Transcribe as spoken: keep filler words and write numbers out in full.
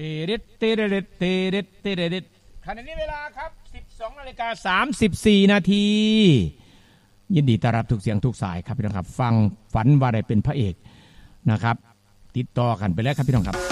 เด็ดเตเด็ดเตเด็ดเตเด็ดขณะนี้เวลาครับสิบสองนาฬิกาสามสิบสี่นาทียินดีต้อนรับทุกเสียงทุกสายครับพี่น้องครับฟังฝันว่าได้เป็นพระเอกนะครับติดต่อกันไปแล้วครับพี่น้องครับ